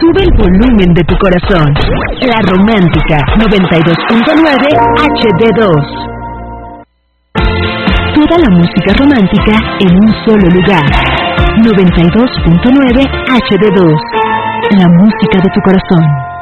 Sube el volumen de tu corazón. La Romántica 92.9 HD2. Toda la música romántica en un solo lugar. 92.9 HD2. La música de tu corazón.